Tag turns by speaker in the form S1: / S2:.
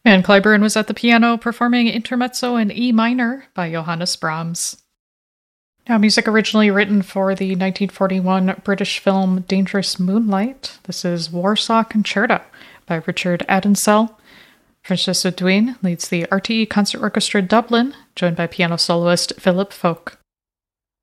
S1: And Clyburn was at the piano performing Intermezzo in E minor by Johannes Brahms. Now, music originally written for the 1941 British film Dangerous Moonlight. This is Warsaw Concerto by Richard Adensel. Francesco Duin leads the RTE Concert Orchestra Dublin, joined by piano soloist Philip Folk.